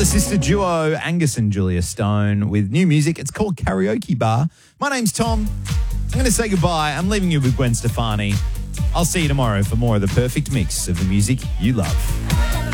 Brother-sister duo Angus and Julia Stone with new music. It's called Karaoke Bar. My name's Tom. I'm going to say goodbye. I'm leaving you with Gwen Stefani. I'll see you tomorrow for more of the perfect mix of the music you love.